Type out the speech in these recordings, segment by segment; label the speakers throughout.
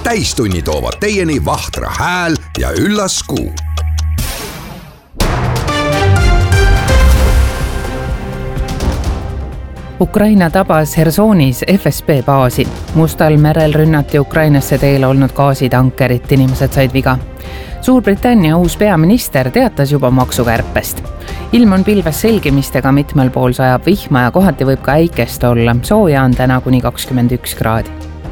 Speaker 1: täistunni toovad teieni Vahtra hääl ja üllas kuu.
Speaker 2: Ukraina tabas Hersonis FSB baasi. Mustal merel rünnati Ukrainasse teel olnud gaasitankerit, inimesed said viga. Suurbritannia uus peaminister teatas juba maksukärpest. Ilm on pilves selgimistega, mitmel pool sajab vihma ja kohati võib ka äikest olla. Sooja on täna kuni 21 kraadi.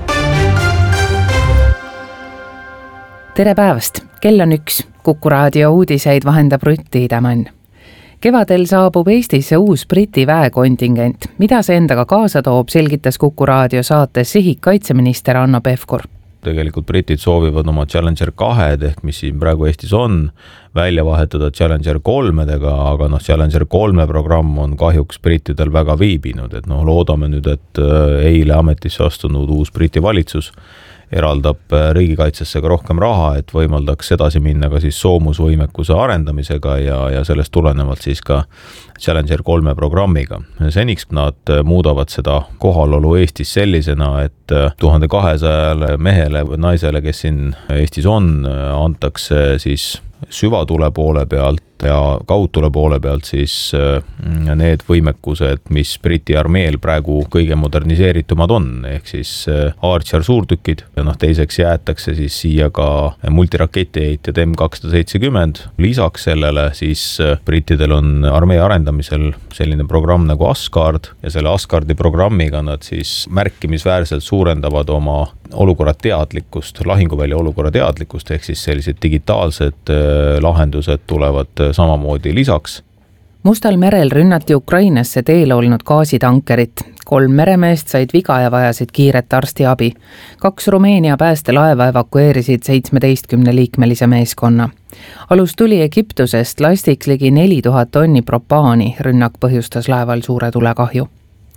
Speaker 2: Tere päevast! Kell on 1. Kuku raadio uudiseid vahendab Rutti Idamann. Kevadel saabub Eestisse uus Briti väekontingent. Mida see endaga kaasa toob, selgitas Kuku raadio saates Sihik kaitseminister Hanno Pevkur.
Speaker 3: Tegelikult britid soovivad oma Challenger 2, ehk mis siin praegu Eestis on, välja vahetada Challenger 3-dega, aga Challenger 3 programm on kahjuks brittidel väga viibinud. Et loodame nüüd, et eile ametisse astunud uus Briti valitsus eraldab riigikaitsesse ka rohkem raha, et võimaldaks edasi minna ka siis soomusvõimekuse arendamisega ja sellest tulenevalt siis ka Challenger 3 programmiga. Seniks nad muudavad seda kohalolu Eestis sellisena, et 1200 mehele või naisele, kes siin Eestis on, antakse siis süvatule poole pealt ja kaudtule poole pealt siis need võimekused, mis Briti armeel praegu kõige moderniseeritumad on, ehk siis Archer suurtükid ja teiseks jäetakse siis siia ka multiraketiheitjad M270. Lisaks sellele siis brittidel on armee arendamisel selline programm nagu Asgard ja selle Asgardi programmiga nad siis märkimisväärselt suurendavad oma olukorra teadlikkust, lahinguvälja olukorra teadlikkust, ehk siis sellised digitaalsed lahendused tulevad samamoodi lisaks.
Speaker 2: Mustal merel rünnati Ukrainasse teel olnud gaasitankerit. 3 meremeest said viga ja vajasid kiiret arstiabi. 2 Rumeenia päästelaeva evakueerisid 17-liikmelise meeskonna. Alus tuli Egiptusest lastiks ligi 4000 tonni propaani. Rünnak põhjustas laeval suure tulekahju.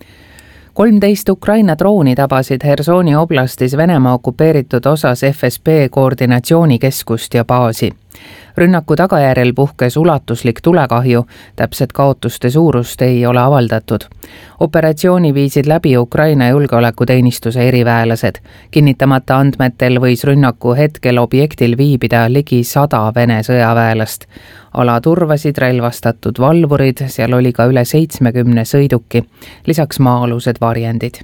Speaker 2: 13 Ukraina drooni tabasid Hersoni oblastis Venemaa okupeeritud osas FSB koordinatsioonikeskust ja baasi. Rünnaku tagajärjel puhkes ulatuslik tulekahju, täpset kaotuste suurust ei ole avaldatud. Operatsiooni viisid läbi Ukraina julgeolekuteenistuse eriväelased. Kinnitamata andmetel võis rünnaku hetkel objektil viibida ligi 100 Vene sõjaväelast. Ala turvasid relvastatud valvurid, seal oli ka üle 70 sõiduki, lisaks maa-alused varjendid.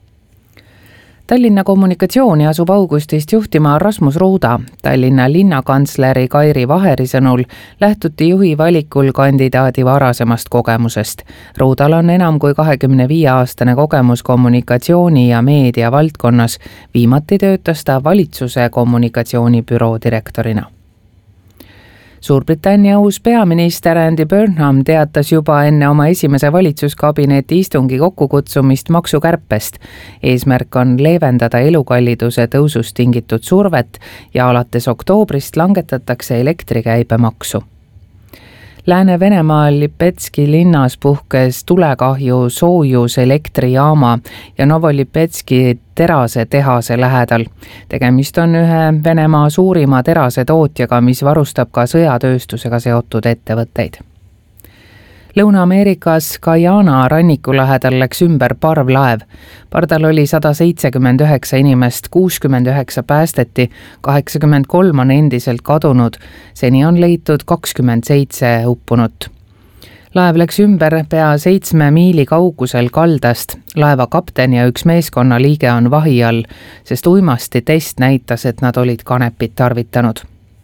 Speaker 2: Tallinna kommunikatsiooni asub augustist juhtima Rasmus Ruuda. Tallinna linnakantsleri Kairi Vaheri sõnul lähtuti juhi valikul kandidaadi varasemast kogemusest. Ruudal on enam kui 25-aastane kogemus kommunikatsiooni ja meedia valdkonnas. Viimati töötas ta valitsuse kommunikatsioonibüroo direktorina. Suurbritannia uus peaminister Andy Burnham teatas juba enne oma esimese valitsuskabineti istungi kokkukutsumist maksukärpest. Eesmärk on leevendada elukalliduse tõusust tingitud survet ja alates oktoobrist langetatakse elektrikäibemaksu. Lääne-Venemaal Lipetski linnas puhkes tulekahju Soojus elektrijaama ja Novolipetski terasetehase lähedal. Tegemist on ühe Venemaa suurima terasetootjaga, mis varustab ka sõjatööstusega seotud ettevõtteid. Lõuna-Ameerikas Guyana ranniku lähedal läks ümber parvlaev. Pardal oli 179 inimest, 69 päästeti, 83 on endiselt kadunud. Seni on leitud 27 uppunut. Laev läks ümber pea 7 miili kaugusel kaldast. Laeva kapten ja 1 meeskonna liige on vahi all, sest uimasti test näitas, et nad olid kanepit tarvitanud.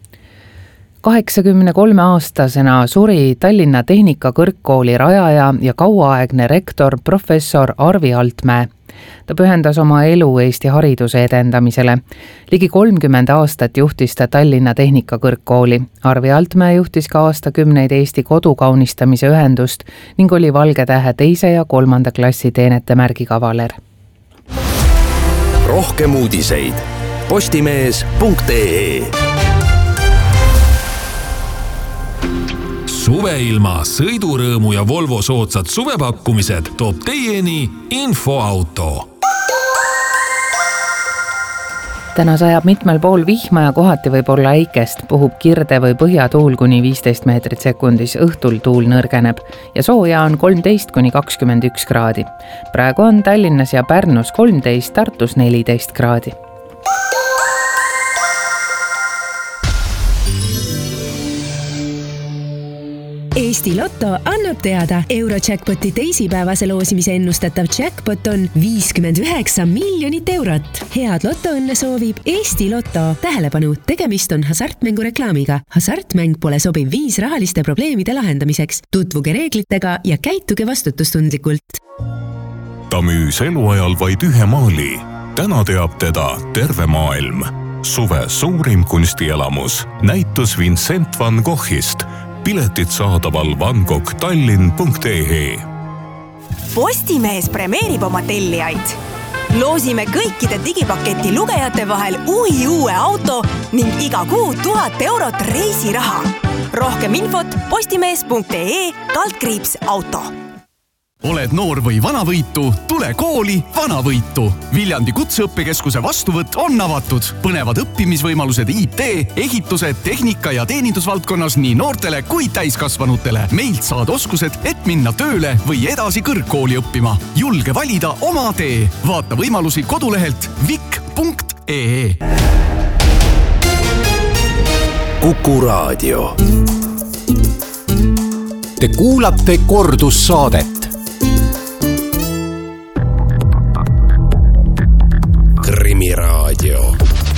Speaker 2: 83-aastasena suri Tallinna Tehnikakõrgkooli rajaja ja kauaaegne rektor professor Arvi Altmäe. Ta pühendas oma elu Eesti hariduse edendamisele. Ligi 30 aastat juhtis ta Tallinna Tehnikakõrgkooli. Arvi Altmäe juhtis ka aastakümneid Eesti kodukaunistamise ühendust ning oli Valge Tähe 2. ja 3. klassi teenetemärgi kavaler.
Speaker 1: Rohkem uudiseid postimees.ee.
Speaker 4: Suveilma, sõidurõõmu ja Volvo soodsad suvepakkumised toob teieni Infoauto.
Speaker 2: Täna sajab mitmel pool vihma ja kohati võib olla äikest, puhub kirde või põhjatuul kuni 15 meetrit sekundis, õhtul tuul nõrgeneb ja sooja on 13 kuni 21 kraadi. Praegu on Tallinnas ja Pärnus 13, Tartus 14 kraadi.
Speaker 5: Eesti Lotto annab teada, Eurojackpoti teisipäevase loosimise ennustatav jackpot on 59 miljonit eurot. Head lotoõnne soovib Eesti Lotto. Tähelepanu, tegemist on hasartmängureklaamiga. Hasartmäng pole sobiv viis rahaliste probleemide lahendamiseks. Tutvuge reeglitega ja käituge vastutustundlikult.
Speaker 6: Ta müüs eluajal vaid ühe maali. Täna teab teda terve maailm. Suve suurim kunstielamus. Näitus Vincent van Goghist. Piletid saadaval vangoghtallinn.ee.
Speaker 7: Postimees premeerib oma tellijaid. Loosime kõikide digipaketi lugejate vahel uue auto ning iga kuu 1000 eurot reisiraha. Rohkem infot postimees.ee/auto.
Speaker 8: Oled noor või vanavõitu, tule kooli Vanavõitu. Viljandi kutseõppekeskuse vastuvõtt on avatud. Põnevad õppimisvõimalused IT, ehituse, tehnika ja teenindusvaldkonnas nii noortele kui täiskasvanutele. Meilt saad oskused, et minna tööle või edasi kõrgkooli õppima. Julge valida oma tee. Vaata võimalusi kodulehelt vik.ee.
Speaker 1: Kuku Raadio. Te kuulate kordussaadet. Krimiraadio.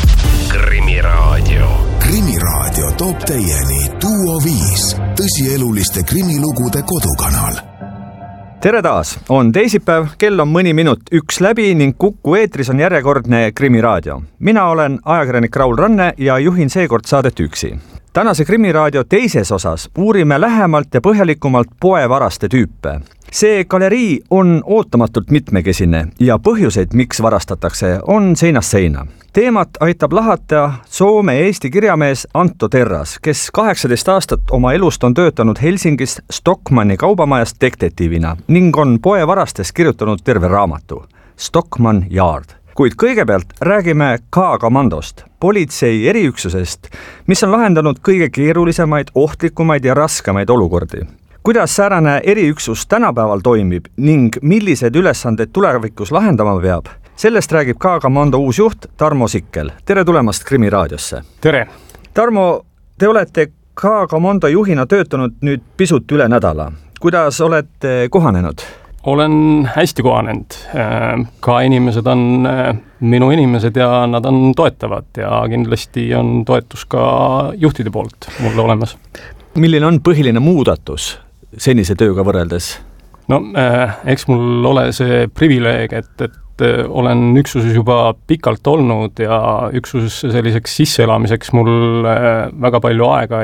Speaker 1: Krimiraadio toob teieni Duo 5, tõsieluliste krimilugude kodukanal.
Speaker 9: Tere taas, on teisipäev, kell on mõni minut 1 läbi ning Kuku eetris on järjekordne Krimiraadio. Mina olen ajakirjanik Raul Ranne ja juhin seekord saadet üksi. Tänase Krimiraadio teises osas uurime lähemalt ja põhjalikumalt poevaraste tüüpe. See galerii on ootamatult mitmekesine ja põhjuseid, miks varastatakse, on seinast seina. Teemat aitab lahata Soome-Eesti kirjamees Anto Terras, kes 18 aastat oma elust on töötanud Helsingis Stockmanni kaubamajas detektiivina ning on poevarastes kirjutanud terve raamatu Stockmann Yard. Kuid kõigepealt räägime K-komandost, politsei eriüksusest, mis on lahendanud kõige keerulisemaid, ohtlikumaid ja raskemaid olukordi. Kuidas säärane eriüksus tänapäeval toimib ning millised ülesanded tulevikus lahendama peab? Sellest räägib K-komando uus juht Tarmo Sikkel. Tere tulemast Krimiraadiosse.
Speaker 10: Tere.
Speaker 9: Tarmo, te olete K-komando juhina töötanud nüüd pisut üle nädala. Kuidas olete kohanenud?
Speaker 10: Olen hästi kohanenud. Ka inimesed on minu inimesed ja nad on toetavad ja kindlasti on toetus ka juhtide poolt mulle olemas.
Speaker 9: Milline on põhiline muudatus senise tööga võrreldes?
Speaker 10: No, eks mul ole see privileeg, et olen üksuses juba pikalt olnud ja üksuses selliseks sisseelamiseks mul väga palju aega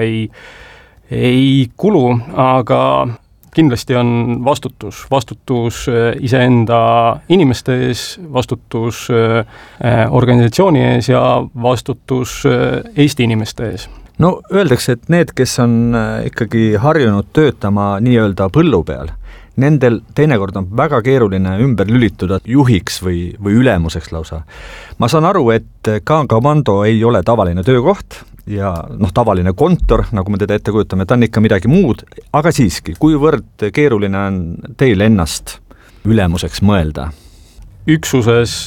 Speaker 10: ei kulu, aga kindlasti on vastutus iseenda inimeste ees, vastutus organisatsiooni ees ja vastutus Eesti inimeste ees.
Speaker 9: No öeldakse, et need, kes on ikkagi harjunud töötama nii-öelda põllu peal, nendel teinekord on väga keeruline ümber lülituda juhiks või ülemuseks lausa. Ma saan aru, et K-komando ei ole tavaline töökoht ja tavaline kontor, nagu me teda ette kujutame, ta on ikka midagi muud, aga siiski, kuivõrd keeruline on teil ennast ülemuseks mõelda?
Speaker 10: Üksuses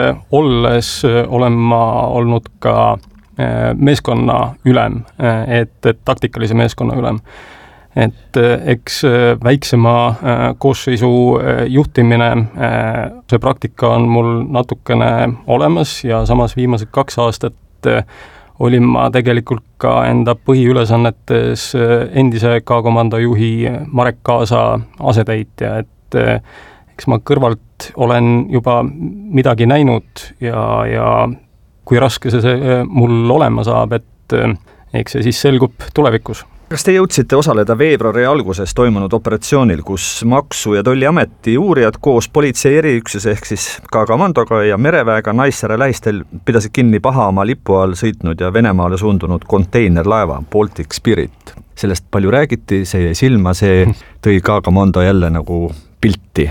Speaker 10: olles olen ma olnud ka meeskonna ülem, et taktikalise meeskonna ülem. Et eks väiksema koosseisu juhtimine, see praktika on mul natukene olemas ja samas viimased 2 aastat olin ma tegelikult ka enda põhiülesannetes endise K-komando juhi Marek Kaasa asetäitja, et eks ma kõrvalt olen juba midagi näinud ja kui raske see mul olema saab, et eks see siis selgub tulevikus.
Speaker 9: Kas te jõudsite osaleda veebruari alguses toimunud operatsioonil, kus Maksu- ja Tolliameti uurijad koos politsei eriüksuse ehk siis K-komandoga ja mereväega Naissaare lähistel pidasid kinni Pahamaa lipu all sõitnud ja Venemaale suundunud konteinerlaeva Baltic Spirit? Sellest palju räägiti, see jäi silma, see tõi K-komando jälle nagu pilti.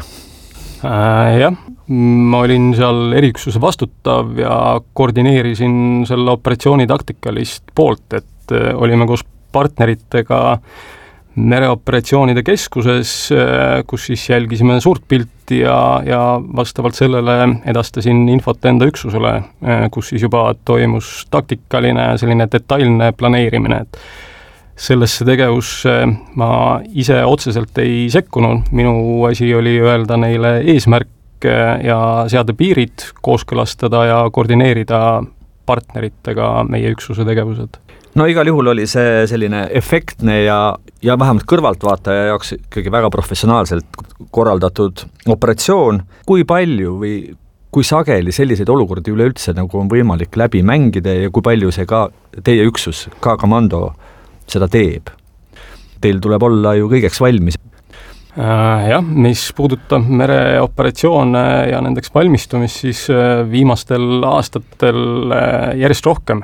Speaker 10: Jah, ma olin seal eriüksuse vastutav ja koordineerisin selle operatsiooni taktikalist poolt, et olime koos partneritega mereoperatsioonide keskuses, kus siis jälgisime suurt pilti ja vastavalt sellele edastasin infot enda üksusele, kus siis juba toimus taktikaline selline detailne planeerimine. sellesse tegevusse ma ise otseselt ei sekkunud, minu asi oli öelda neile eesmärk ja seada piirid, kooskõlastada ja koordineerida partneritega meie üksuse tegevused.
Speaker 9: No igal juhul oli see selline efektne ja vähemalt kõrvaltvaataja jaoks ikkagi väga professionaalselt korraldatud operatsioon. Kui palju või kui sageli selliseid olukordi üleüldse nagu on võimalik läbi mängida ja kui palju see ka teie üksus, K-komando seda teeb? Teil tuleb olla ju kõigeks valmis.
Speaker 10: Jah, mis puudutab mereoperatsioone ja nendeks valmistumist, siis viimastel aastatel järjest rohkem.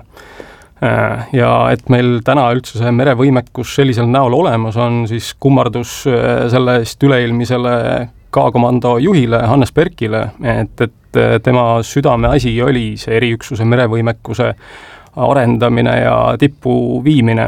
Speaker 10: Ja et meil täna üldse see merevõimekus sellisel näol olemas on, siis kummardus sellest üleilmisele K-komando juhile Hannes Berkile, et tema südameasi oli see eriüksuse merevõimekuse arendamine ja tippu viimine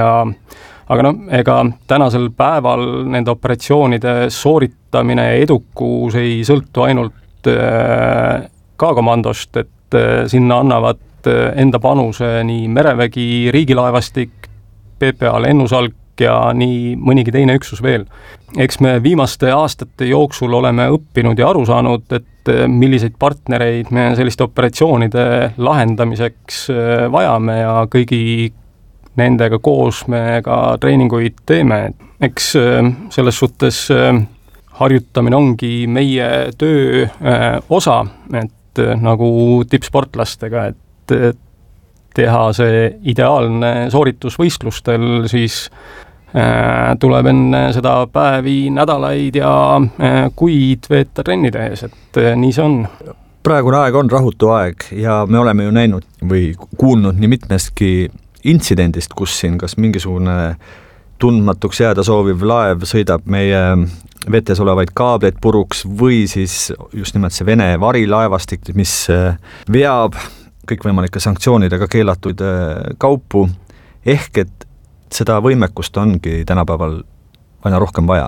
Speaker 10: aga ega tänasel päeval nende operatsioonide sooritamine ja edukus ei sõltu ainult K-komandost, et sinna annavad enda panuse nii merevägi, riigilaevastik, PPA lennusalk ja nii mõnigi teine üksus veel. Eks me viimaste aastate jooksul oleme õppinud ja aru saanud, et milliseid partnereid me selliste operatsioonide lahendamiseks vajame ja kõigi nendega koos me ka treeninguid teeme. Eks selles suhtes harjutamine ongi meie töö osa, et nagu tippsportlastega, et teha see ideaalne sooritus võistlustel, siis tuleb enne seda päevi, nädalaid ja kuid veeta trenni tehes, et nii see on.
Speaker 9: Praegune aeg on rahutu aeg ja me oleme ju näinud või kuulnud nii mitmestki intsidendist, kus siin kas mingisugune tundmatuks jääda sooviv laev sõidab meie vetes olevaid kaableid puruks või siis just nimelt see Vene varilaevastik, mis veab kõikvõimalike sanktsioonidega keelatud kaupu, ehk et seda võimekust ongi tänapäeval aina rohkem vaja.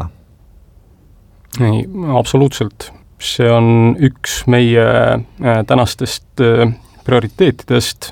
Speaker 10: Ei, absoluutselt. See on üks meie tänastest prioriteetidest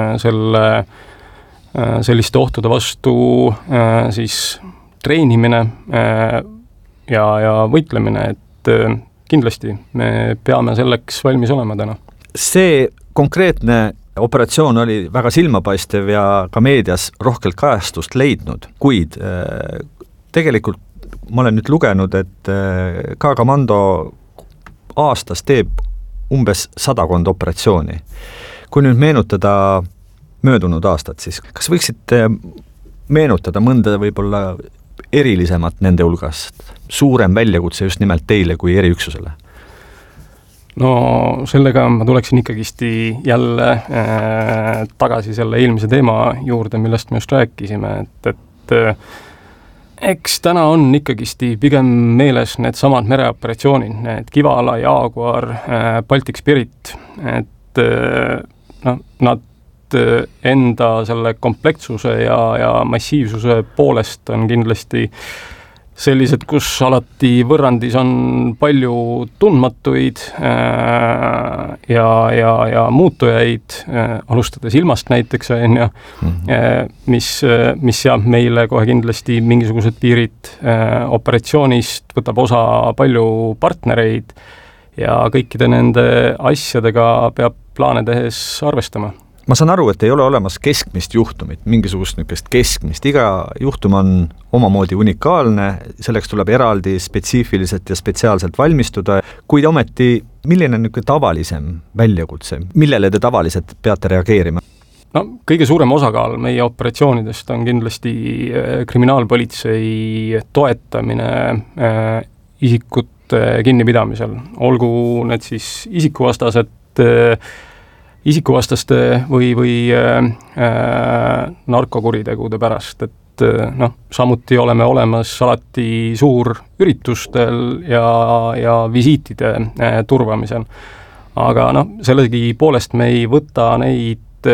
Speaker 10: selliste ohtude vastu siis treenimine ja võitlemine, et kindlasti me peame selleks valmis olema täna.
Speaker 9: See konkreetne operatsioon oli väga silmapaistev ja ka meedias rohkelt kajastust leidnud, kuid tegelikult ma olen nüüd lugenud, et K-komando aastas teeb umbes 100 operatsiooni. Kui nüüd meenutada möödunud aastat, siis kas võiksite meenutada mõnda võib-olla erilisemat nende hulgast, suurem väljakutse just nimelt teile kui eriüksusele?
Speaker 10: No sellega ma tuleksin ikkagi jälle tagasi selle eelmise teema juurde, millest me just rääkisime, et eks täna on ikkagi pigem meeles need samad mereoperatsioonid, need Kivala, Jaguar, Baltic Spirit, et nad enda selle komplektsuse ja massiivsuse poolest on kindlasti sellised, kus alati võrrandis on palju tundmatuid ja muutujaid, alustades ilmast näiteks, mis seab meile kohe kindlasti mingisugused piirid operatsioonist, võtab osa palju partnereid ja kõikide nende asjadega peab plaane tehes arvestama.
Speaker 9: Ma saan aru, et ei ole olemas keskmist juhtumit, mingisugust niisugust keskmist. Iga juhtum on omamoodi unikaalne, selleks tuleb eraldi spetsiifiliselt ja spetsiaalselt valmistuda, kuid ometi milline on niisugune tavalisem väljakutse, millele te tavaliselt peate reageerima?
Speaker 10: No, kõige suurem osakaal meie operatsioonidest on kindlasti kriminaalpolitsei toetamine isikute kinnipidamisel. Olgu need siis isikuvastaste või narkokuritegude pärast, et samuti oleme olemas alati suurüritustel ja visiitide turvamisel. Aga sellegi poolest me ei võta neid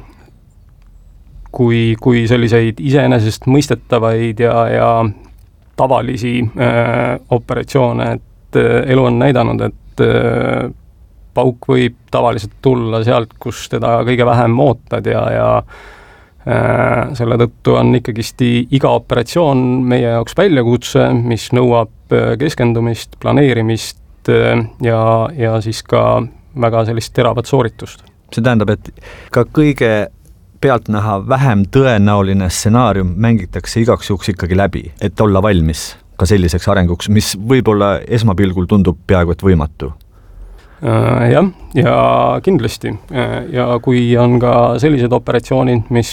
Speaker 10: kui selliseid iseenesest mõistetavaid ja tavalisi operatsioone, et elu on näidanud, et pauk võib tavaliselt tulla sealt, kus teda kõige vähem ootad ja Selle tõttu on ikkagist iga operatsioon meie jaoks väljakutse, mis nõuab keskendumist, planeerimist ja siis ka väga sellist teravat sooritust.
Speaker 9: See tähendab, et ka kõige pealtnäha vähem tõenäoline stsenaarium mängitakse igaks juhuks ikkagi läbi, et olla valmis ka selliseks arenguks, mis võib-olla esmapilgul tundub peaaegu et võimatu.
Speaker 10: Jah, ja kindlasti. Ja kui on ka sellised operatsioonid, mis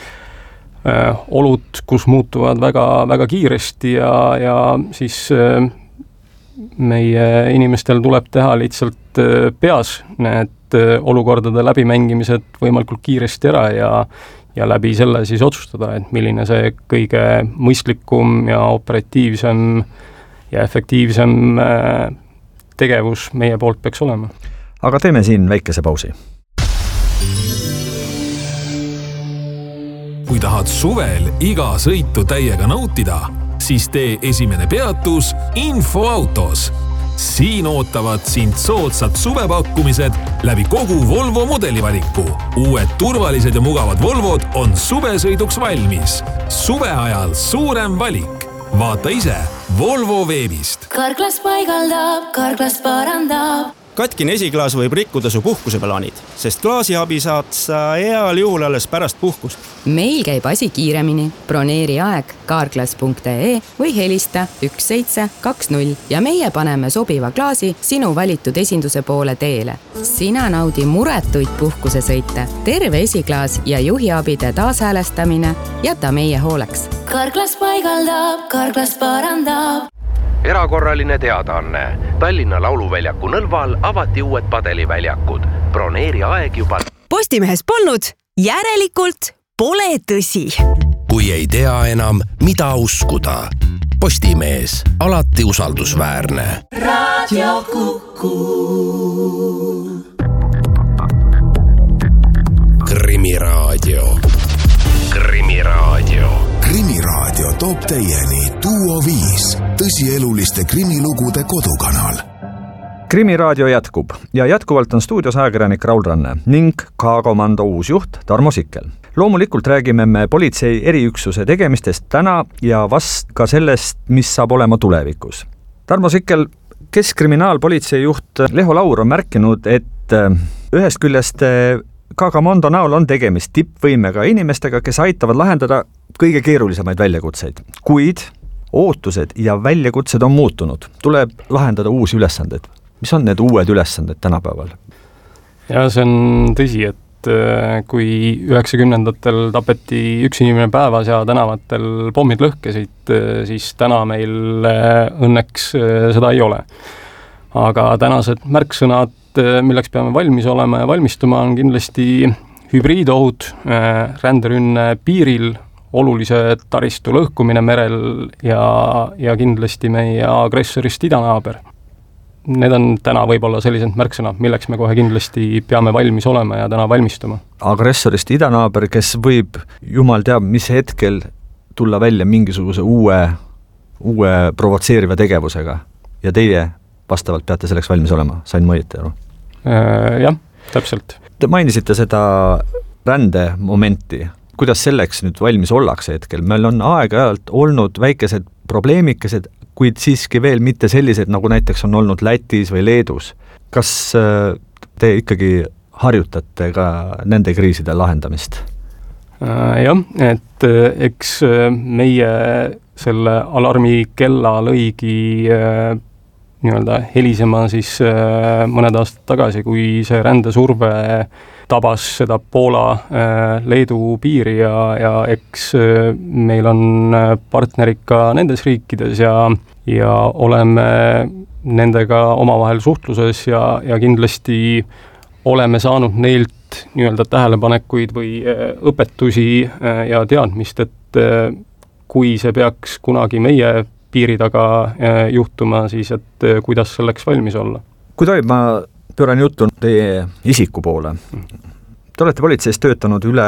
Speaker 10: olud, kus muutuvad väga, väga kiiresti ja siis meie inimestel tuleb teha lihtsalt peas need olukordade läbimängimised võimalikult kiiresti ära ja läbi selle siis otsustada, et milline see kõige mõistlikum ja operatiivsem ja efektiivsem tegevus meie poolt peaks olema.
Speaker 9: Aga teeme siin väikese pausi.
Speaker 4: Kui tahad suvel iga sõitu täiega nautida, siis tee esimene peatus Infoautos. Siin ootavad sind soodsad suvepakkumised läbi kogu Volvo mudelivaliku. Uued turvalised ja mugavad Volvod on suvesõiduks valmis. Suve ajal suurem valik. Vaata ise Volvo veebist.
Speaker 11: Karklas paigaldab, Karklas parandab.
Speaker 12: Katkine esiklaas võib rikkuda su puhkuseplaanid, sest klaasiabi saad sa heal juhul alles pärast puhkust.
Speaker 13: Meil käib asi kiiremini. Broneeri aeg karklas.ee või helista 1720 ja meie paneme sobiva klaasi sinu valitud esinduse poole teele. Sina naudi muretuid puhkusesõite, terve esiklaas ja juhiabide taashäälestamine jäta meie hooleks.
Speaker 11: Karklas paigaldab, Karklas parandab.
Speaker 14: Erakorraline teadaanne. Tallinna Lauluväljaku nõlval avati uued padeliväljakud. Broneeri aeg juba.
Speaker 7: Postimehes polnud, järelikult pole tõsi.
Speaker 1: Kui ei tea enam, mida uskuda. Postimees, alati usaldusväärne.
Speaker 11: Raadio Kuku.
Speaker 1: Krimiraadio. Krimiraadio.
Speaker 15: Krimiraadio toob teieni Duo 5, tõsieluliste krimilugude kodukanal.
Speaker 9: Krimiraadio jätkub ja jätkuvalt on stuudios ajakirjanik Raul Ranne ning K-komando uusjuht Tarmo Sikkel. Loomulikult räägime me politsei eriüksuse tegemistest täna ja vast ka sellest, mis saab olema tulevikus. Tarmo Sikkel, keskkriminaalpolitsei juht Leho Laur on märkinud, et ühest küljest K-komando näol on tegemist tippvõimega inimestega, kes aitavad lahendada kõige keerulisemaid väljakutseid. Kuid ootused ja väljakutsed on muutunud. Tuleb lahendada uusi ülesanded. Mis on need uued ülesanded tänapäeval?
Speaker 10: Ja see on tõsi, et kui 90-ndatel tapeti üks inimene päevas ja tänavatel pommid lõhkesid, siis täna meil õnneks seda ei ole. Aga tänased märksõnad, milleks peame valmis olema ja valmistuma, on kindlasti hübriidohud, ränderünne piiril, olulise taristu lõhkumine merel ja kindlasti meie agressorist idanaaber. Need on täna võib-olla sellised märksõnad, milleks me kohe kindlasti peame valmis olema ja täna valmistuma.
Speaker 9: Agressorist idanaaber, kes võib, jumal teab, mis hetkel tulla välja mingisuguse uue provotseeriva tegevusega ja teie vastavalt peate selleks valmis olema, sain ma õieti aru?
Speaker 10: Jah, täpselt.
Speaker 9: Te mainisite seda rändemomenti. Kuidas selleks nüüd valmis ollakse hetkel? Meil on aeg-ajalt olnud väikesed probleemikesed, kuid siiski veel mitte sellised, nagu näiteks on olnud Lätis või Leedus. Kas te ikkagi harjutate ka nende kriiside lahendamist?
Speaker 10: Jah, et eks meie selle alarmi kella lõigi nii-öelda helisema siis mõned aastad tagasi, kui see rändesurve tabas seda Poola-Leedu piiri ja eks meil on partnerid ka nendes riikides ja oleme nendega omavahel suhtluses ja kindlasti oleme saanud neilt nii-öelda tähelepanekuid või õpetusi ja teadmist, et kui see peaks kunagi meie piiri taga juhtuma, siis et kuidas selleks valmis olla.
Speaker 9: Kui tohib, ma pööran juttu teie isiku poole. Te olete politseis töötanud üle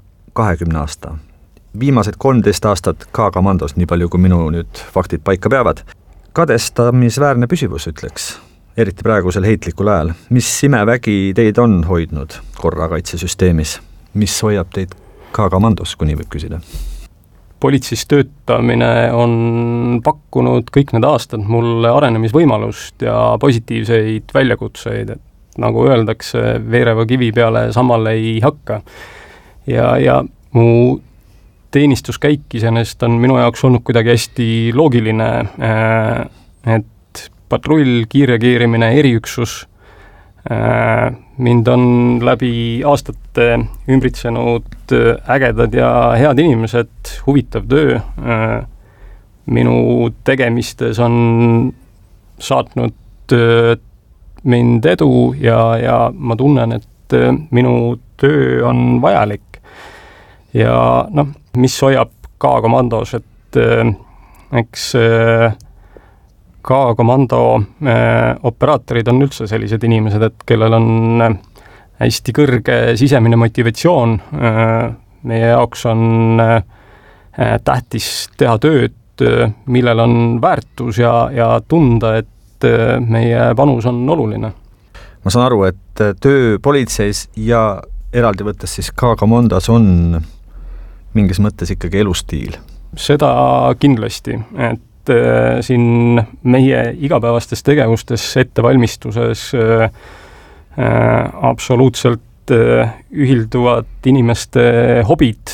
Speaker 9: 20 aasta. Viimased 13 aastat K-komandos, nii palju kui minu nüüd faktid paika peavad. Kadestamisväärne püsivus, ütleks, eriti praegusel heitlikul ajal. Mis imevägi teid on hoidnud korrakaitsesüsteemis? Mis hoiab teid K-komandos, kui nii võib küsida?
Speaker 10: Politseis töötamine on pakkunud kõik need aastad mulle arenemisvõimalust ja positiivseid väljakutseid, et nagu öeldakse, veereva kivi peale samal ei hakka. Ja mu teenistuskäik iseenesest on minu jaoks olnud kuidagi hästi loogiline, et patrull, kiirreageerimine, eriüksus, mind on läbi aastate ümbritsenud ägedad ja head inimesed, huvitav töö. Minu tegemistes on saatnud mind edu ja ma tunnen, et minu töö on vajalik. Ja mis hoiab K-komandos, et eks K-komando operaatorid on üldse sellised inimesed, et kellel on hästi kõrge sisemine motivatsioon. Meie jaoks on tähtis teha tööd, millel on väärtus ja tunda, et meie panus on oluline.
Speaker 9: Ma saan aru, et töö politseis ja eraldi võttes siis K-komandos on mingis mõttes ikkagi elustiil. Seda
Speaker 10: kindlasti, et siin meie igapäevastes tegevustes ettevalmistuses absoluutselt ühilduvad inimeste hobid,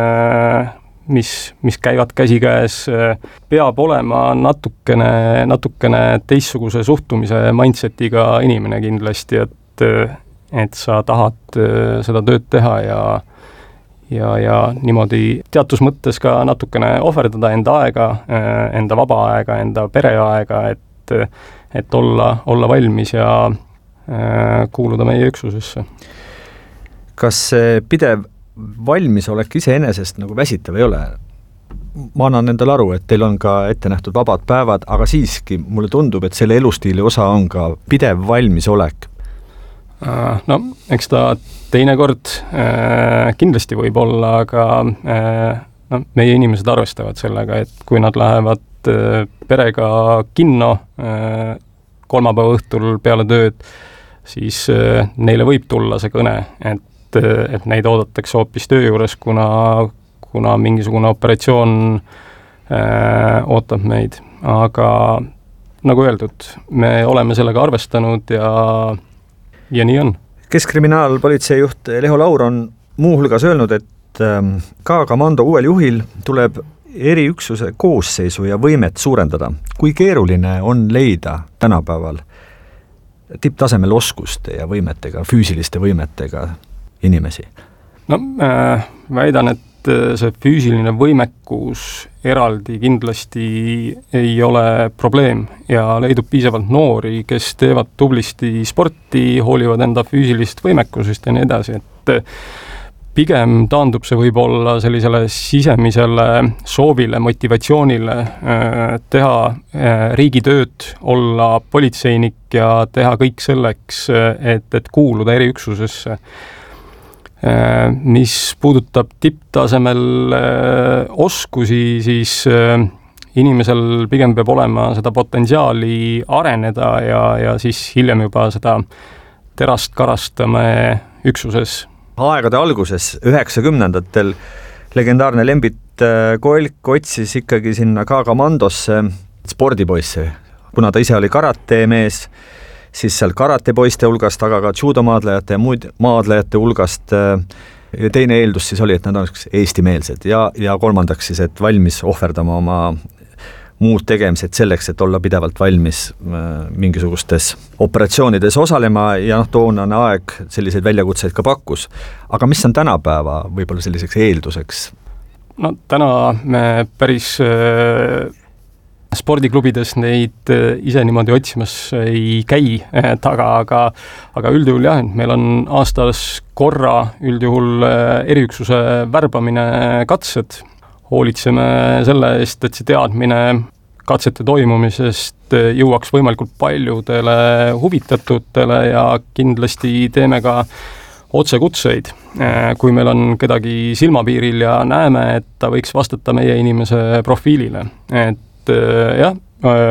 Speaker 10: mis käivad käsikäes, peab olema natukene teistsuguse suhtumise mindsetiga inimene kindlasti, et sa tahad seda tööd teha ja niimoodi teatud mõttes ka natukene ohverdada enda aega, enda vaba aega, enda pereaega, et olla valmis ja kuuluda meie üksusesse.
Speaker 9: Kas see pidev valmisolek iseenesest nagu väsitav ei ole? Ma annan endale aru, et teil on ka ette nähtud vabad päevad, aga siiski mulle tundub, et selle elustiili osa on ka pidev valmisolek.
Speaker 10: Eks ta teinekord kindlasti võib olla, aga meie inimesed arvestavad sellega, et kui nad lähevad perega kinno kolmapäeva õhtul peale tööd, siis neile võib tulla see kõne, et neid oodatakse hoopis töö juures, kuna mingisugune operatsioon ootab meid. Aga nagu öeldud, me oleme sellega arvestanud ja nii on.
Speaker 9: Keskkriminaalpolitsei juht Leho Laur on muuhulgas öelnud, et K-komando uuel juhil tuleb eriüksuse koosseisu ja võimet suurendada. Kui keeruline on leida tänapäeval tipptasemel oskuste ja võimetega, füüsiliste võimetega inimesi?
Speaker 10: Väidan, et see füüsiline võimekus eraldi kindlasti ei ole probleem ja leidub piisavalt noori, kes teevad tublisti sporti, hoolivad enda füüsilist võimekusest ja nii edasi, et pigem taandub see võib-olla sellisele sisemisele soovile, motivatsioonile teha riigitööd, olla politseinik ja teha kõik selleks, et kuuluda eriüksusesse. Mis puudutab tipptasemel oskusi, siis inimesel pigem peab olema seda potentsiaali areneda ja siis hiljem juba seda terast karastame üksuses.
Speaker 9: Aegade alguses, 90-ndatel legendaarne Lembit Koelk otsis ikkagi sinna K-komandosse spordipoisse, kuna ta ise oli karatemees, siis seal karatepoiste hulgast, aga ka judomaadlejate ja muud maadlejate hulgast. Teine eeldus siis oli, et nad on eestimeelsed ja kolmandaks siis, et valmis ohverdama oma muud tegemised selleks, et olla pidevalt valmis mingisugustes operatsioonides osalema ja toonane aeg selliseid väljakutseid ka pakkus. Aga mis on tänapäeva võib-olla selliseks eelduseks?
Speaker 10: Täna me päris spordiklubides neid ise niimoodi otsimas ei käi taga, aga üldjuhul jah, meil on aastas korra üldjuhul eriüksuse värbamine katsed. Hoolitseme selle eest, et see teadmine katsete toimumisest jõuaks võimalikult paljudele huvitatutele ja kindlasti teeme ka otsekutseid, kui meil on kedagi silmapiiril ja näeme, et ta võiks vastata meie inimese profiilile. Et jah,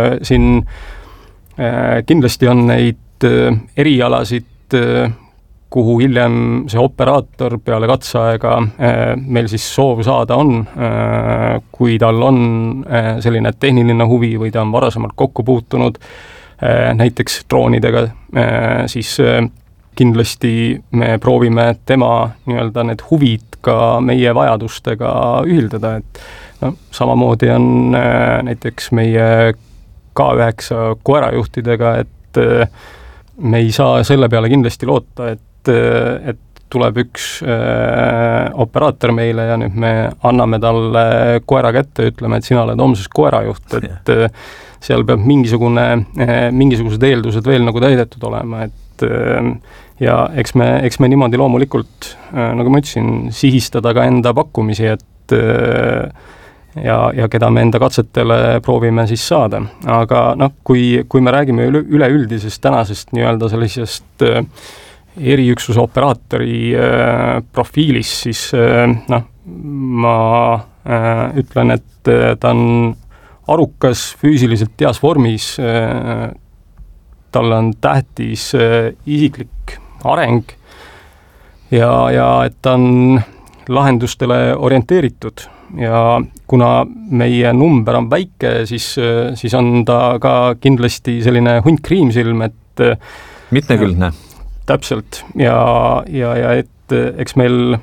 Speaker 10: siin kindlasti on neid erialasid, kuhu hiljem see operaator peale katseaega meil siis soov saada on, kui tal on selline tehniline huvi või ta on varasemalt kokku puutunud näiteks droonidega, siis kindlasti me proovime tema nii-öelda need huvid ka meie vajadustega ühildada, et samamoodi on näiteks meie K9 koerajuhtidega, et me ei saa selle peale kindlasti loota, et tuleb üks operaator meile ja nüüd me anname talle koera kätte ja ütleme, et sina oled homses koerajuht, et seal peab mingisugused eeldused veel nagu täidetud olema, et ja eks me niimoodi loomulikult, nagu ma ütlesin, sihistada ka enda pakkumisi, et ja keda me enda katsetele proovime siis saada. Aga kui me räägime üleüldisest tänasest nii-öelda sellisest eriüksuse operaatori profiilis, siis ma ütlen, et ta on arukas, füüsiliselt heas vormis, tal on tähtis isiklik areng ja et ta on lahendustele orienteeritud ja kuna meie number on väike, siis on ta ka kindlasti selline hunt kriimsilm, et
Speaker 9: mitmekülgne.
Speaker 10: Täpselt ja et eks meil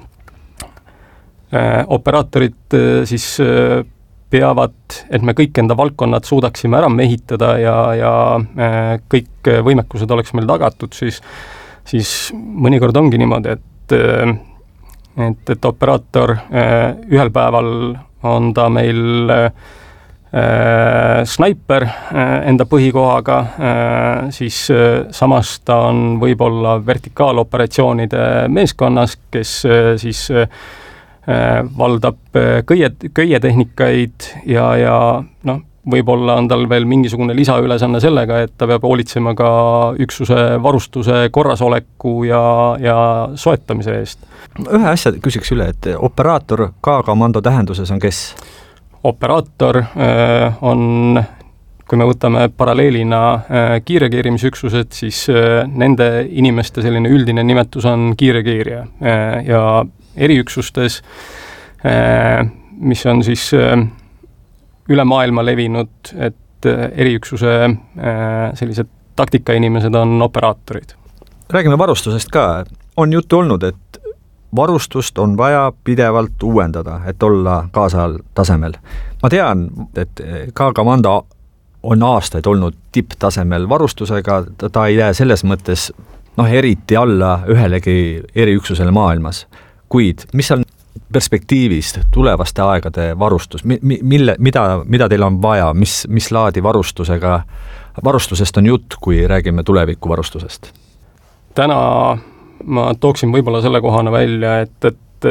Speaker 10: operaatorid siis peavad, et me kõik enda valdkonnad suudaksime ära mehitada ja kõik võimekused oleks meil tagatud, siis mõnikord ongi niimoodi, et operaator ühel päeval on ta meil snaiper enda põhikohaga, siis samas ta on võib-olla vertikaaloperatsioonide meeskonnas, kes siis valdab köietehnikaid ja võib-olla on tal veel mingisugune lisaülesanne sellega, et ta peab hoolitsema ka üksuse varustuse korrasoleku ja soetamise eest.
Speaker 9: Ühe asja küsiks üle, et operaator K-komando tähenduses on kes? Operaator
Speaker 10: on, kui me võtame paralleelina kiirreageerimisüksused, siis nende inimeste selline üldine nimetus on kiirreageerija ja eriüksustes, mis on siis üle maailma levinud, et eriüksuse sellised taktikainimesed on operaatorid.
Speaker 9: Räägime varustusest ka. On juttu olnud, et varustust on vaja pidevalt uuendada, et olla kaasajal tasemel. Ma tean, et K-komando on aastaid olnud tipptasemel varustusega, ta ei jää selles mõttes eriti alla ühelegi eriüksusele maailmas. Kuid mis on perspektiivist tulevaste aegade varustus, mida teil on vaja, mis laadi varustusest on jutt, kui räägime tuleviku varustusest?
Speaker 10: Täna ma tooksin võib-olla selle kohana välja, et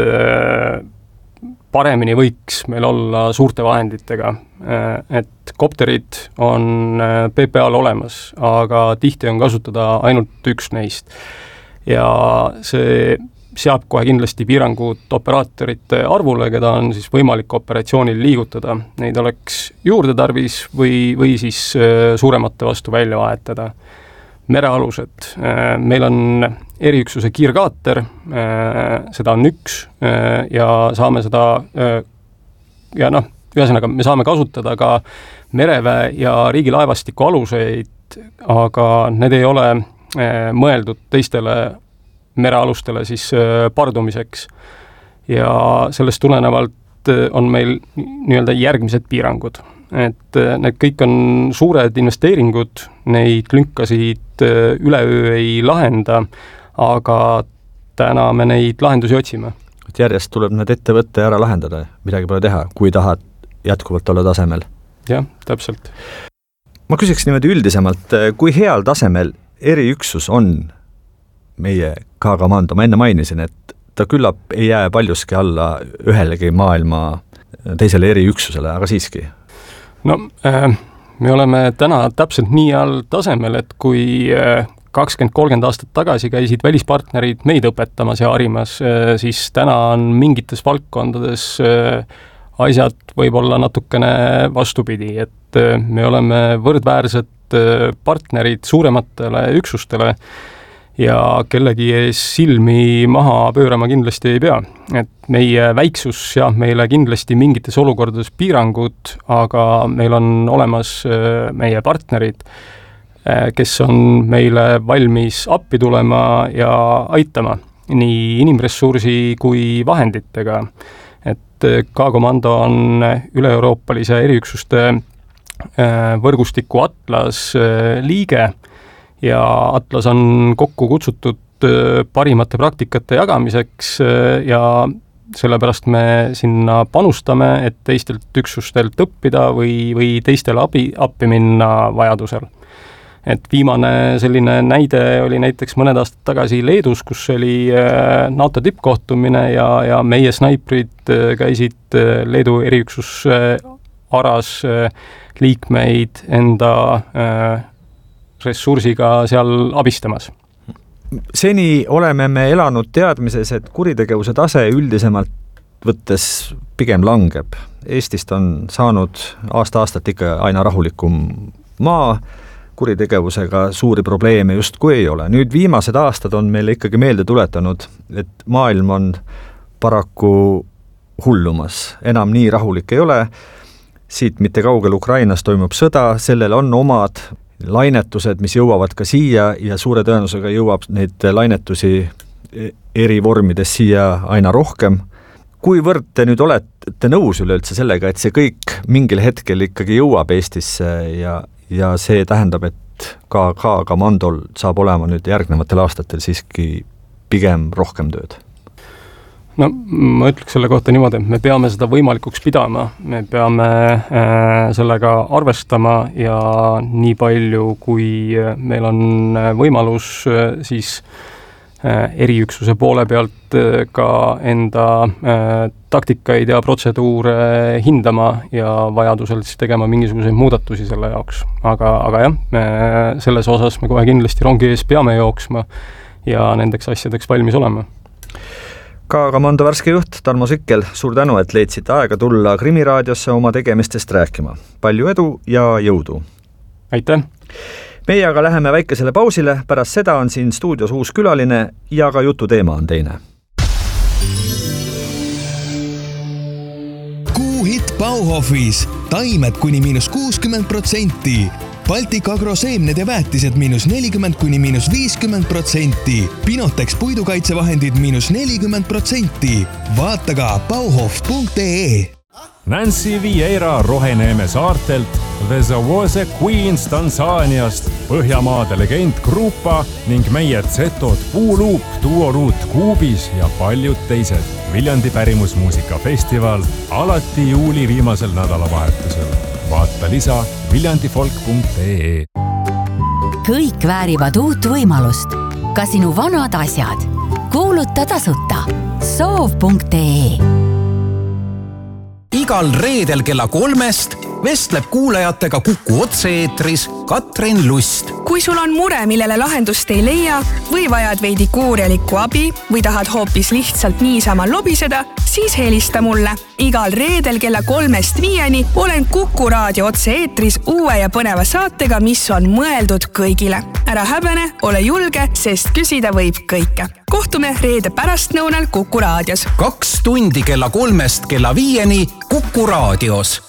Speaker 10: paremini võiks meil olla suurte vahenditega, et kopterid on PPA-l olemas, aga tihti on kasutada ainult üks neist ja see seab kohe kindlasti piirangud operaatorite arvule, keda on siis võimalik operatsioonil liigutada. Neid oleks juurde tarvis või siis suuremate vastu välja vahetada. Merealused. Meil on eriüksuse kiirkaater, seda on üks ja saame seda ühesõnaga me saame kasutada ka mereväe ja riigilaevastiku aluseid, aga need ei ole mõeldud teistele merealustele siis pardumiseks ja sellest tulenevalt on meil nii-öelda järgmised piirangud, et need kõik on suured investeeringud, neid lünkasid üleöö ei lahenda, aga täna me neid lahendusi otsime.
Speaker 9: Et järjest tuleb need ette võtta ja ära lahendada, midagi pole teha, kui tahad jätkuvalt olla tasemel.
Speaker 10: Jah, täpselt.
Speaker 9: Ma küsiks niimoodi üldisemalt, kui heal tasemel eriüksus on meie K-komando, ma enne mainisin, et ta küllap ei jää paljuski alla ühelegi maailma teisele eriüksusele, aga siiski.
Speaker 10: Me oleme täna täpselt nii all tasemel, et kui 20-30 aastat tagasi käisid välispartnerid meid õpetamas ja harimas, siis täna on mingites valdkondades asjad võib-olla natukene vastupidi, et me oleme võrdväärsed partnerid suurematele üksustele ja kellegi ees silmi maha pöörama kindlasti ei pea. Et meie väiksus jah, meile kindlasti mingites olukordades piirangud, aga meil on olemas meie partnerid, kes on meile valmis appi tulema ja aitama nii inimressursi kui vahenditega. Et K-komando on üle-euroopalise eriüksuste võrgustiku Atlas liige ja Atlas on kokku kutsutud parimate praktikate jagamiseks ja sellepärast me sinna panustame, et teistelt üksustelt õppida või teistele appi minna vajadusel. Et viimane selline näide oli näiteks mõned aastad tagasi Leedus, kus oli NATO tippkohtumine ja meie snaiprid käisid Leedu eriüksus aras liikmeid enda ressursiga seal abistamas.
Speaker 9: Seni oleme me elanud teadmises, et kuritegevuse tase üldisemalt võttes pigem langeb. Eestist on saanud aasta-aastat ikka aina rahulikum maa, kuritegevusega suuri probleeme justkui ei ole. Nüüd viimased aastad on meile ikkagi meelde tuletanud, et maailm on paraku hullumas. Enam nii rahulik ei ole. Siit mitte kaugel Ukrainas toimub sõda, sellel on omad lainetused, mis jõuavad ka siia ja suure tõenäosusega jõuab neid lainetusi eri vormides siia aina rohkem. Kuivõrd te nüüd olete nõus üleüldse sellega, et see kõik mingil hetkel ikkagi jõuab Eestisse ja see tähendab, et K-komandol saab olema nüüd järgnevatel aastatel siiski pigem rohkem tööd?
Speaker 10: No ma ütleks selle kohta niimoodi, et me peame seda võimalikuks pidama, me peame sellega arvestama ja nii palju, kui meil on võimalus, siis eriüksuse poole pealt ka enda taktikaid ja protseduure hindama ja vajadusel siis tegema mingisuguseid muudatusi selle jaoks. Aga jah, selles osas me kohe kindlasti rongi ees peame jooksma ja nendeks asjadeks valmis olema.
Speaker 9: K-komando värske juht Tarmo Sikkel, suur tänu, et leidsite aega tulla Krimiraadiosse oma tegemistest rääkima. Palju edu ja jõudu!
Speaker 10: Aitäh!
Speaker 9: Meie aga läheme väikesele pausile, pärast seda on siin stuudios uus külaline ja ka jutu teema on teine.
Speaker 16: Kuuhitt Bauhofis, taimed kuni -60%, Baltic Agro seemned ja väetised -40% kuni -50%, Pinotex puidukaitsevahendid -40%. Vaata ka bauhof.ee.
Speaker 17: Nancy Vieira Roheneeme saartelt, The Zawose Queens Tansaaniast, Põhjamaade legend Grupa ning meie Zetod Puuluup, Duoruut Kuubis ja paljud teised. Viljandi pärimusmuusikafestival alati juuli viimasel nädalavahetusel. Vaata lisa viljandifolk.ee.
Speaker 18: Kõik väärivad uut võimalust. Ka sinu vanad asjad. Kuuluta tasuta. Soov.ee.
Speaker 19: Igal reedel kella 3 vestleb kuulajatega Kuku otse-eetris Katrin Lust.
Speaker 20: Kui sul on mure, millele lahendust ei leia või vajad veidi kuurjalikku abi või tahad hoopis lihtsalt niisama lobiseda, siis helista mulle. Igal reedel kella 3-5 olen Kuku raadio otse-eetris uue ja põneva saatega, mis on mõeldud kõigile. Ära häbene, ole julge, sest küsida võib kõike. Kohtume reede pärastnõunal Kuku raadios.
Speaker 19: 2 tundi kella 3 kella 5 Kuku raadios.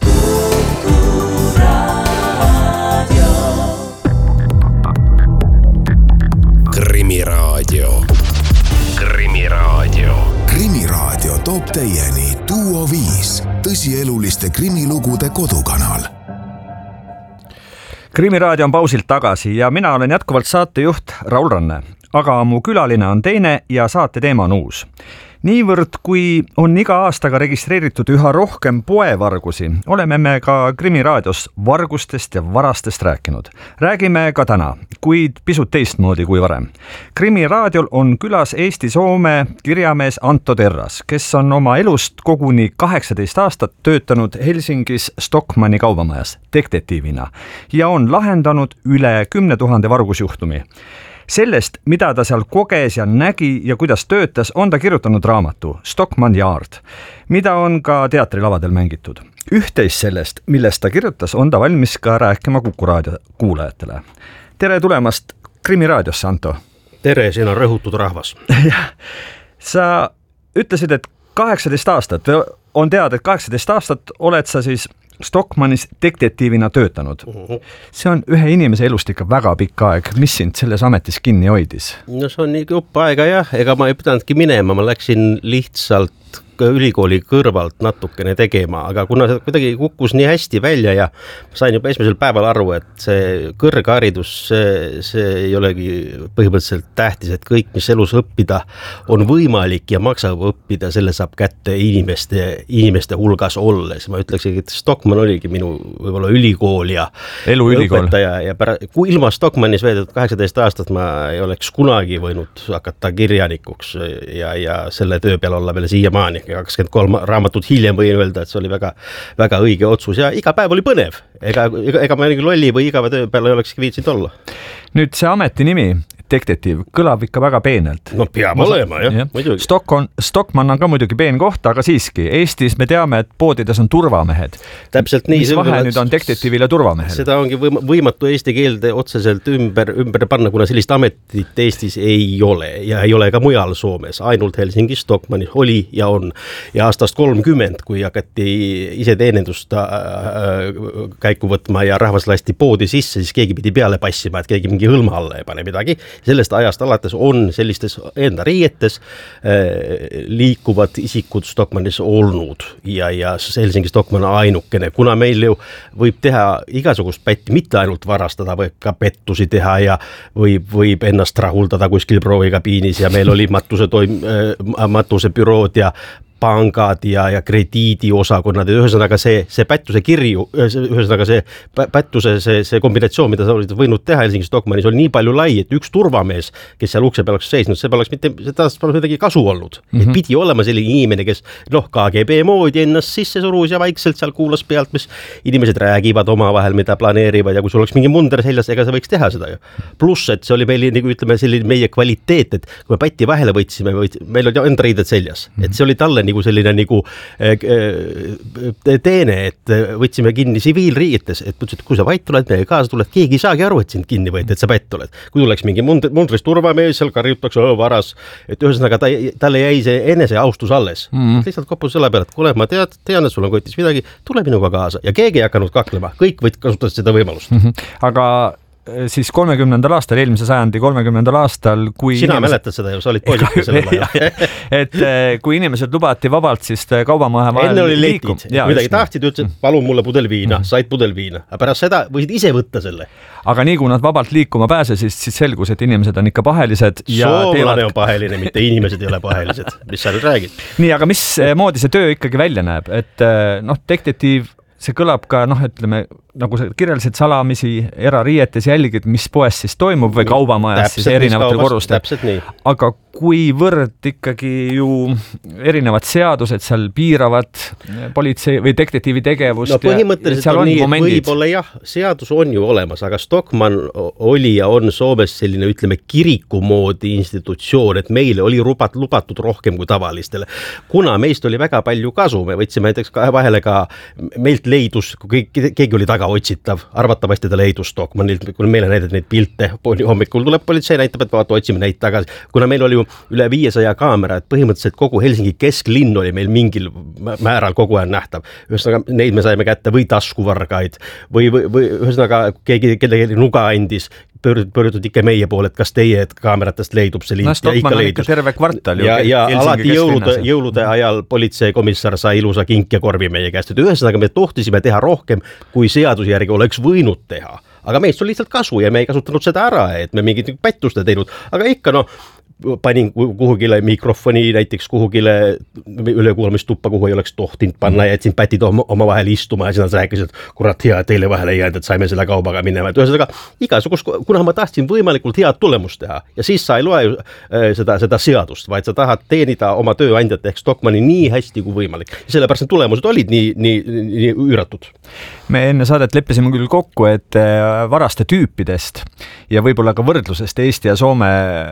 Speaker 15: Krimiraadio.
Speaker 14: Krimiraadio.
Speaker 15: Krimiraadio toob teieni Duo 5, tõsieluliste krimilugude kodukanal.
Speaker 9: Krimiraadio on pausilt tagasi ja mina olen jätkuvalt saatejuht Raul Ranne, aga mu külaline on teine ja saate teema on uus. Niivõrd, kui on iga aastaga registreeritud üha rohkem poevargusi, oleme me ka Krimiraadios vargustest ja varastest rääkinud. Räägime ka täna, kuid pisut teistmoodi kui varem. Krimiraadiol on külas Eesti-Soome kirjamees Anto Terras, kes on oma elust koguni 18 aastat töötanud Helsingis Stockmanni kaubamajas detektiivina ja on lahendanud üle 10 000 vargusjuhtumi. Sellest, mida ta seal koges ja nägi ja kuidas töötas, on ta kirjutanud raamatu Stockmann Yard, mida on ka teatrilavadel mängitud. Üht-teist sellest, millest ta kirjutas, on ta valmis ka rääkima Kuku raadio kuulajatele. Tere tulemast Krimiraadiosse, Anto!
Speaker 21: tere, siin on rõhutud rahvas.
Speaker 9: Sa ütlesid, et 18 aastat, on teada, et 18 aastat oled sa siis Stockmannis detektiivina töötanud. See on ühe inimese elust ikka väga pikk aeg. Mis sind selles ametis kinni hoidis?
Speaker 21: No see on nii jupp aega jah, ega ma ei pidanudki minema, ma läksin lihtsalt ülikooli kõrvalt natukene tegema, aga kuna see kuidagi kukkus nii hästi välja ja sain juba esimesel päeval aru, et see kõrgharidus, see ei olegi põhimõtteliselt tähtis, et kõik, mis elus õppida on võimalik ja maksab õppida, selle saab kätte inimeste hulgas olles. Ma ütleksegi, et Stockmann oligi minu võib-olla ülikool ja õpetaja ja kui ilma Stockmannis veedetud 18 aastat ma ei oleks kunagi võinud hakata kirjanikuks ja selle töö peal olla veel siiamaani. 23 raamatut hiljem võin öelda, et see oli väga, väga õige otsus ja iga päev oli põnev. Ega ma lolli või igava töö peal ei olekski viitsinud olla.
Speaker 9: Nüüd see ameti nimi, detektiiv, kõlab ikka väga peenelt.
Speaker 21: No peab olema, jah, muidugi.
Speaker 9: Stockmann on ka muidugi peen koht, aga siiski, Eestis me teame, et poodides on turvamehed.
Speaker 21: Täpselt nii.
Speaker 9: Mis vahe nüüd on detektiivil ja turvamehel?
Speaker 21: Seda ongi võimatu eesti keelde otseselt ümber panna, kuna sellist ametit Eestis ei ole ja ei ole ka mujal Soomes. Ainult Helsingis Stockmannis oli ja on. Ja aastast 30, kui hakati ise teenendust käiku võtma ja rahvas lasti poodi sisse, siis keegi pidi peale passima, et keegi mingi hõlma alla ei pane midagi. Sellest ajast alates on sellistes enda riietes liikuvad isikud Stockmannis olnud ja Helsingi Stockmann on ainukene, kuna meil ju võib teha igasugust pätti, mitte ainult varastada, võib ka pettusi teha ja võib ennast rahuldada kuskil proovikabiinis ja meil oli matusebürood ja pangad ja krediidiosakonnad ja ühesõnaga see pättuse kirju, ühesõnaga see pättuse see kombinatsioon, mida sa olid võinud teha Helsingi Stockmannis, oli nii palju lai, et üks turvamees, kes seal ukse peal oleks seisnud, see poleks midagi kasu olnud. Et pidi olema selline inimene, kes KGB moodi ennast sisse surus ja vaikselt seal kuulas pealt, mis inimesed räägivad omavahel, mida planeerivad ja kui sul oleks mingi munder seljas, ega sa võiks teha seda ju. Pluss, et see oli meil, nagu ütleme, selline meie kvaliteet, et kui me pätti vahele võtsime, meil oli enda riided seljas, et see oli talle nagu selline teene, et võtsime kinni siviilriietes, et mõtlesin, et kui sa vait tuled, meie kaasa tuled, keegi ei saagi aru, et sind kinni võeti, et sa pätt oled. Kui tuleks mingi mundris turvamees, seal karjutakse varas, et ühesõnaga talle jäi see enese austus alles. Lihtsalt koppus selle peale, et kuule, ma tean, et sul on kotis midagi, tule minuga kaasa ja keegi ei hakanud kaklema, kõik võid kasutada seda võimalust.
Speaker 9: Aga siis 30. aastal, eelmise sajandi 30. aastal, kui
Speaker 21: sina mäletad seda ju, sa olid poisike sellel ajal.
Speaker 9: Et kui inimesed lubati vabalt, siis kaubamaja vahel
Speaker 21: enne oli letid, midagi tahtsid, ütlesid, palun mulle pudel viina, said pudel viina, aga pärast seda võisid ise võtta selle.
Speaker 9: Aga nii kui nad vabalt liikuma pääsesid, siis selgus, et inimesed on ikka pahelised.
Speaker 21: Soomlane on paheline, mitte inimesed ei ole pahelised, mis sa nüüd räägid.
Speaker 9: Nii, aga mis moodi see töö ikkagi välja näeb, et detektiiv, see kõlab ka, ütleme, nagu sa kirjeldasid salamisi erariietes jälgid, mis poes siis toimub või kaubamajas siis erinevatel korrustel. Aga kuivõrd ikkagi ju erinevad seadused seal piiravad politsei või detektiivi tegevust.
Speaker 21: No põhimõtteliselt on nii, et võib-olla jah, seadus on ju olemas, aga Stockmann oli ja on Soomes selline, ütleme, kiriku moodi institutsioon, et meile oli lubatud rohkem kui tavalistele. Kuna meist oli väga palju kasu, me võtsime näiteks vahele ka, meilt leidus, kui keegi oli taga otsitav, arvatavasti ta leidus Stockmannilt, kui meile näidati neid pilte, hommikul tuleb politsei, näitab, et vaata, otsime neid tagasi. Kuna meil oli ju üle 500 kaamera, et põhimõtteliselt kogu Helsingi kesklinn oli meil mingil määral kogu ajan nähtav. Ühesõnaga, neid me saime kätte või taskuvargaid või ühesõnaga kellegi nuga andis, pöördutud ikka meie poole, et kas teie kaameratest leidub see liit ja ikka leidus.
Speaker 9: Terve kvartal
Speaker 21: ja alati jõulude ajal politseikomissar sai ilusa kinkjakorvi meie käest. Ühesõnaga, me tohtisime teha rohkem, kui seaduse järgi oleks võinud teha. Aga meist on lihtsalt kasu ja me ei kasutanud seda ära, et me mingit pättust teinud. Aga ikka panin kuhugile mikrofoni, näiteks kuhugile ülekuulamistuppa, kuhu ei oleks tohtinud panna ja jätsin pätid oma vahel istuma ja siis nad rääkisid, et kurat hea, teile vahele ei jäänud, et saime selle kaubaga minema. Ühesõnaga, igasugust, kuna ma tahtsin võimalikult head tulemust teha ja siis sa ei loe seda seadust, vaid sa tahad teenida oma tööandjat ehk Stockmanni nii hästi kui võimalik. Sellepärast need tulemused olid nii üüratud.
Speaker 9: Me enne saadet leppisime küll kokku, et varaste tüüpidest ja võib-olla ka võrdlusest Eesti ja Soome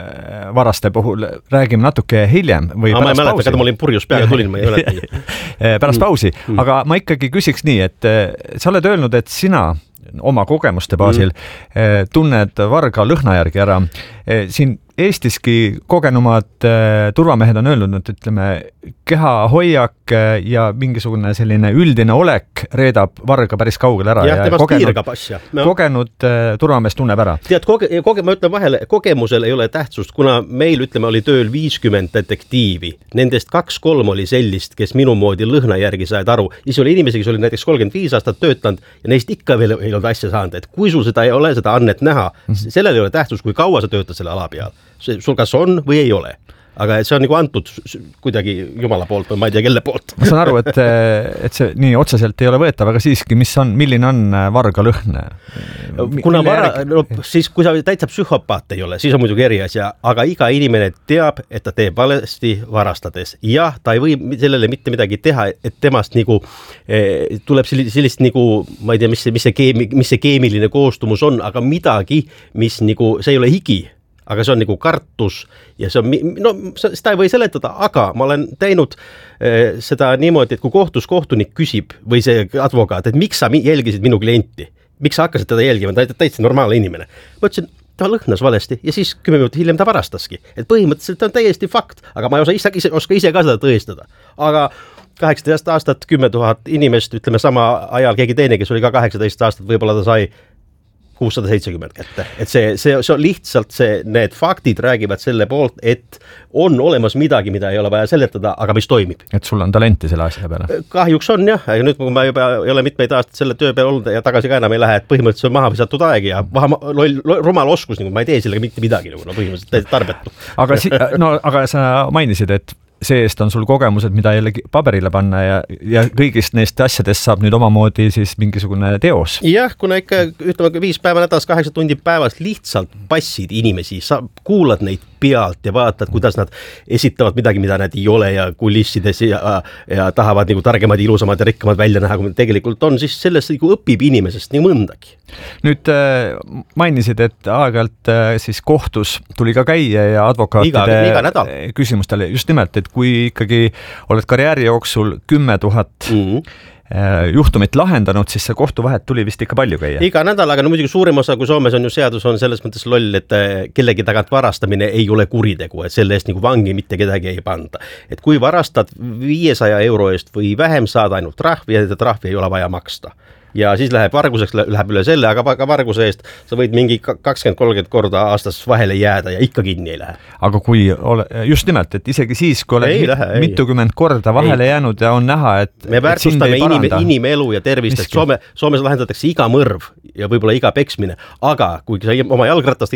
Speaker 9: varaste puhul räägime natuke hiljem või
Speaker 21: pärast pausi. Ma ei mäleta, ma olin purjus peale, tulin, ma ei mäleta.
Speaker 9: Pärast pausi, aga ma ikkagi küsiks nii, et sa oled öelnud, et sina oma kogemuste baasil tunned varga lõhna järgi ära. Siin Eestiski kogenumad turvamehed on öelnud, et ütleme, kehahoiak ja mingisugune selline üldine olek reedab varga päris kaugele ära.
Speaker 21: Ja temast piirgab asja.
Speaker 9: Kogenud turvamees tunneb ära.
Speaker 21: Tead, ma ütlen vahele, kogemusel ei ole tähtsust, kuna meil, ütleme, oli tööl 50 detektiivi. Nendest 2-3 oli sellist, kes minu moodi lõhna järgi said aru. Ise oli inimesi, kes oli näiteks 35 aastat töötanud ja neist ikka veel ei olnud asja saanud. Et kui sul seda ei ole, seda annet näha, sellel ei ole tähtsust, kui kaua sa töötad selle ala peal. Sul kas on või ei ole. Aga see on nagu antud kuidagi Jumala poolt või ma ei tea kelle poolt.
Speaker 9: Ma saan aru, et see nii otseselt ei ole võetav, aga siiski, milline on varga lõhn?
Speaker 21: Kuna siis kui sa täitsa psühhopaat ei ole, siis on muidugi eri asja, aga iga inimene teab, et ta teeb valesti varastades. Jah, ta ei või sellele mitte midagi teha, et temast nagu tuleb sellist nagu, ma ei tea, mis see keemiline koostumus on, aga midagi, mis nagu, see ei ole higi, aga see on nagu kartus ja see on, seda ei või seletada, aga ma olen teinud seda niimoodi, et kui kohtunik küsib või see advokaat, et miks sa jälgisid minu klienti, miks sa hakkasid teda jälgima, ta täitsa normaalne inimene. Ma ütlesin, ta lõhnas valesti ja siis 10 minutit hiljem ta varastaski. Et põhimõtteliselt on täiesti fakt, aga ma ei oska ise ka seda tõestada. Aga 18 aastat, 10 000 inimest, ütleme sama ajal keegi teine, kes oli ka 18 aastat, võib-olla ta sai 670 kätte. Et see on lihtsalt need faktid räägivad selle poolt, et on olemas midagi, mida ei ole vaja seletada, aga mis toimib.
Speaker 9: Et sul on talenti selle asja peale?
Speaker 21: Kahjuks on jah, ja nüüd kui ma juba ei ole mitmeid aastaid selle töö peal olnud ja tagasi ka enam ei lähe, et põhimõtteliselt on maha visatud aeg ja rumal oskus, nagu ma ei tee sellega mitte midagi, nagu põhimõtteliselt tarbetu.
Speaker 9: Aga sa mainisid, et see-eest on sul kogemused, mida jällegi paberile panna ja kõigist neist asjadest saab nüüd omamoodi siis mingisugune teos.
Speaker 21: Jah, kuna ikka ütleme 5 päeva nädalas, 8 tundi päevas lihtsalt passid inimesi, sa kuulad neid pealt ja vaatad, kuidas nad esitavad midagi, mida nad ei ole ja kulissides ja tahavad nagu targemad, ilusamad ja rikkamad välja näha, kui tegelikult on, siis sellest nagu õpib inimesest nii mõndagi.
Speaker 9: Nüüd mainisid, et aeg-ajalt siis kohtus tuli ka käia ja advokaatide küsimustele just nimelt, et kui ikkagi oled karjääri jooksul 10 000 juhtumit lahendanud, siis see kohtuvahet tuli vist ikka palju käia.
Speaker 21: Iga nädal, aga muidugi suurim osa, kui Soomes on ju seadus, on selles mõttes loll, et kellegi tagant varastamine ei ole kuritegu, et selle eest nagu vangi mitte kedagi ei panda. Et kui varastad 500 euro eest või vähem saad ainult trahvi ja trahvi ei ole vaja maksta. Ja siis läheb varguseks, läheb üle selle, aga ka varguse eest sa võid mingi 20-30 korda aastas vahele jääda ja ikka kinni ei lähe.
Speaker 9: Aga kui just nimelt, et isegi siis, kui oled mitukümmend korda vahele jäänud ja on näha, et
Speaker 21: me väärtustame inimelu ja tervist, et Soomes lahendatakse iga mõrv ja võib-olla iga peksmine, aga kui sa oma jalgratast